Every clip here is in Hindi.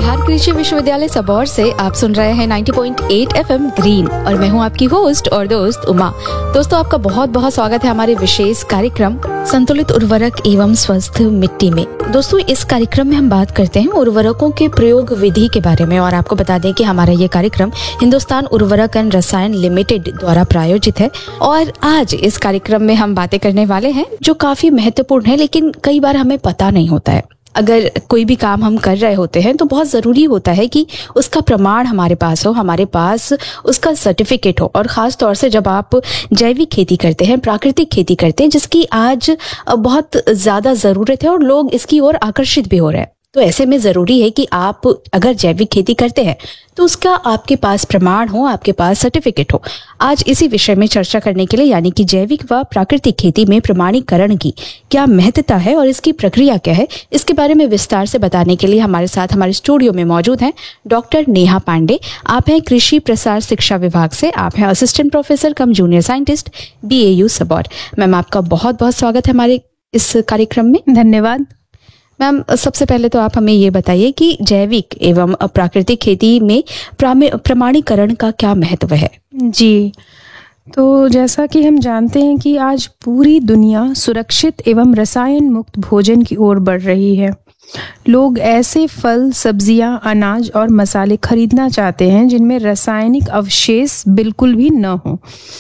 बिहार कृषि विश्वविद्यालय सबौर से आप सुन रहे हैं 90.8 FM ग्रीन और मैं हूं आपकी होस्ट और दोस्त उमा। दोस्तों, आपका बहुत बहुत स्वागत है हमारे विशेष कार्यक्रम संतुलित उर्वरक एवं स्वस्थ मिट्टी में। दोस्तों, इस कार्यक्रम में हम बात करते हैं उर्वरकों के प्रयोग विधि के बारे में और आपको बता दें कि हमारा ये कार्यक्रम हिंदुस्तान उर्वरक एवं रसायन लिमिटेड द्वारा प्रायोजित है। और आज इस कार्यक्रम में हम बातें करने वाले हैं जो काफी महत्वपूर्ण है, लेकिन कई बार हमें पता नहीं होता है। अगर कोई भी काम हम कर रहे होते हैं तो बहुत ज़रूरी होता है कि उसका प्रमाण हमारे पास हो, हमारे पास उसका सर्टिफिकेट हो। और ख़ास तौर से जब आप जैविक खेती करते हैं, प्राकृतिक खेती करते हैं, जिसकी आज बहुत ज़्यादा ज़रूरत है और लोग इसकी ओर आकर्षित भी हो रहे हैं, तो ऐसे में ज़रूरी है कि आप अगर जैविक खेती करते हैं तो उसका आपके पास प्रमाण हो, आपके पास सर्टिफिकेट हो। आज इसी विषय में चर्चा करने के लिए, यानी कि जैविक व प्राकृतिक खेती में प्रमाणीकरण की क्या महत्वता है और इसकी प्रक्रिया क्या है, इसके बारे में विस्तार से बताने के लिए हमारे साथ हमारे स्टूडियो में मौजूद हैं डॉक्टर नेहा पांडे। आप हैं कृषि प्रसार शिक्षा विभाग से, आप हैं असिस्टेंट प्रोफेसर कम junior scientist BAU Sabour. Ma'am, आपका बहुत बहुत स्वागत है हमारे इस कार्यक्रम में। धन्यवाद मैम। सबसे पहले तो आप हमें ये बताइए कि जैविक एवं प्राकृतिक खेती में प्रमाणीकरण का क्या महत्व है? जी, तो जैसा कि हम जानते हैं कि आज पूरी दुनिया सुरक्षित एवं रसायन मुक्त भोजन की ओर बढ़ रही है। लोग ऐसे फल, सब्जियां, अनाज और मसाले खरीदना चाहते हैं जिनमें रासायनिक अवशेष बिल्कुल भी न हो।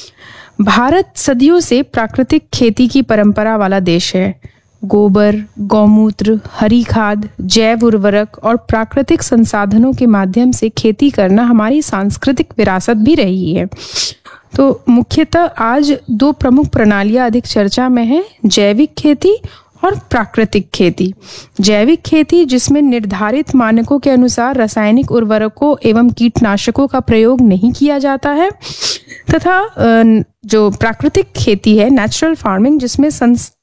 भारत सदियों से प्राकृतिक खेती की परंपरा वाला देश है। गोबर, गौमूत्र, हरी खाद, जैव उर्वरक और प्राकृतिक संसाधनों के माध्यम से खेती करना हमारी सांस्कृतिक विरासत भी रही है। तो मुख्यतः आज दो प्रमुख प्रणालियां अधिक चर्चा में हैं, जैविक खेती और प्राकृतिक खेती। जैविक खेती जिसमें निर्धारित मानकों के अनुसार रासायनिक उर्वरकों एवं कीटनाशकों का प्रयोग नहीं किया जाता है, तथा जो प्राकृतिक खेती है, नेचुरल फार्मिंग, जिसमें